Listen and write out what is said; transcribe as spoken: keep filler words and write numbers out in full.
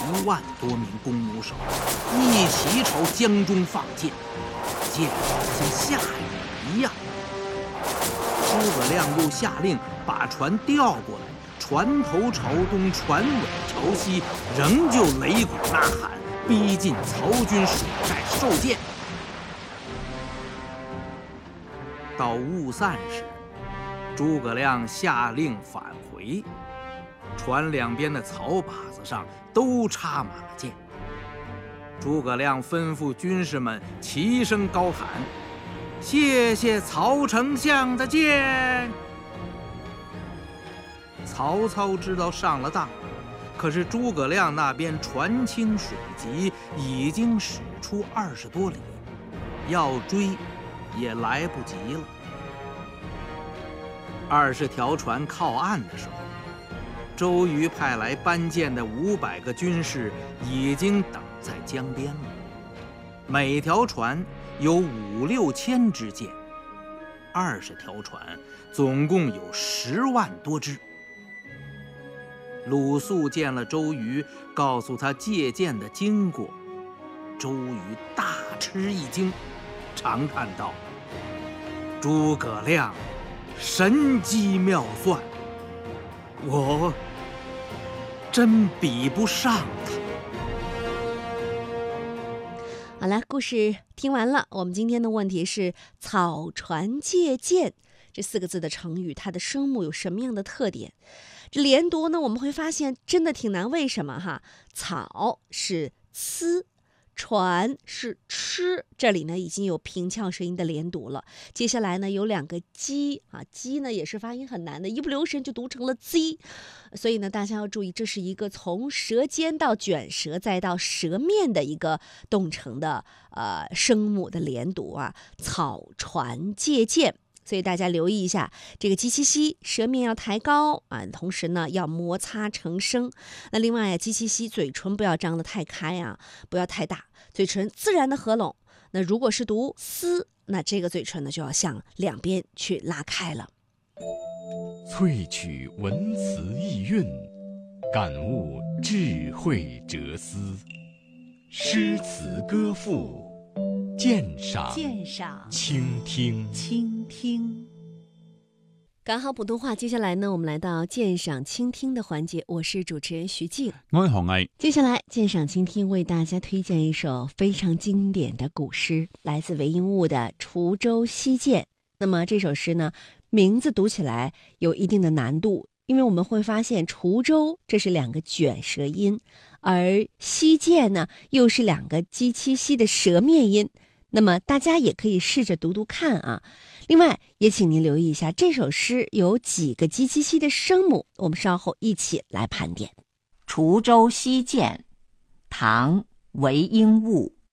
一万多名弓弩手一起朝江中放箭，箭像下雨一样。诸葛亮又下令把船调过来，船头朝东，船尾朝西，仍旧擂鼓呐喊，逼近曹军水寨受箭。到雾散时，诸葛亮下令返回，船两边的草靶子上都插满了箭。诸葛亮吩咐军士们齐声高喊：“谢谢曹丞相的箭！”曹操知道上了当，可是诸葛亮那边船轻水急，已经驶出二十多里，要追也来不及了。二十条船靠岸的时候，周瑜派来搬箭的五百个军士已经等在江边了。每条船有五六千支箭，二十条船总共有十万多支。鲁肃见了周瑜，告诉他借箭的经过。周瑜大吃一惊，长叹道：“诸葛亮神机妙算，我真比不上他。” 好了，故事听完了。我们今天的问题是“草船借箭”这四个字的成语，它的声母有什么样的特点？这连读呢，我们会发现真的挺难。为什么哈？草是呲，船是吃，这里呢已经有平翘舌音的连读了。接下来呢有两个鸡啊，鸡呢也是发音很难的，一不留神就读成了 z， 所以呢大家要注意，这是一个从舌尖到卷舌再到舌面的一个动成的呃声母的连读啊，草船借箭。所以大家留意一下，这个鸡七西舌面要抬高啊，同时呢要摩擦成声。那另外啊，鸡七西嘴唇不要张得太开啊，不要太大，嘴唇自然的合拢。那如果是读丝，那这个嘴唇呢就要向两边去拉开了。 萃取文辞意蕴，感悟智慧哲思，诗词歌赋，鉴赏鉴赏倾听倾听。赶好普通话，接下来呢我们来到鉴赏倾听的环节，我是主持人徐静， 我係何毅。 接下来鉴赏倾听为大家推荐一首非常经典的古诗，来自韦应物的《滁州西涧》。那么这首诗呢名字读起来有一定的难度，因为我们会发现滁州这是两个卷舌音，而西涧呢又是两个鸡七西的舌面音。那么大家也可以试着读读看啊。另外也请您留意一下这首诗有几个鸡七西的声母，我们稍后一起来盘点。 滁州西涧，唐·韦应物。